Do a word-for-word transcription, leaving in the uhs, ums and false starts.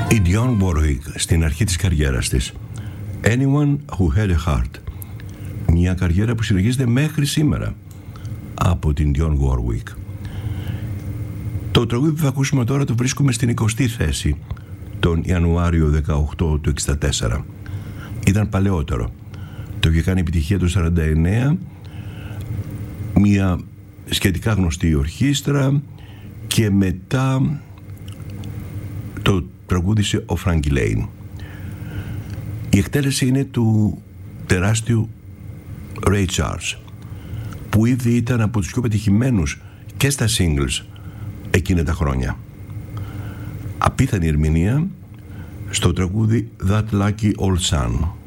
Η Dionne Warwick στην αρχή της καριέρας της. Anyone who had a heart. Μια καριέρα που συνεχίζεται μέχρι σήμερα από την Dionne Warwick. Το τραγούδι που θα ακούσουμε τώρα το βρίσκουμε στην εικοστή θέση τον Ιανουάριο δεκαοκτώ του εξήντα τέσσερα. Ήταν παλαιότερο. Το είχε κάνει επιτυχία το σαράντα εννέα, μια σχετικά γνωστή ορχήστρα, και μετά το τραγούδισε ο Frankie Lane. Η εκτέλεση είναι του τεράστιου Ray Charles, που ήδη ήταν από τους πιο πετυχημένους και στα singles εκείνα τα χρόνια. Απίθανη ερμηνεία στο τραγούδι That Lucky Old Sun.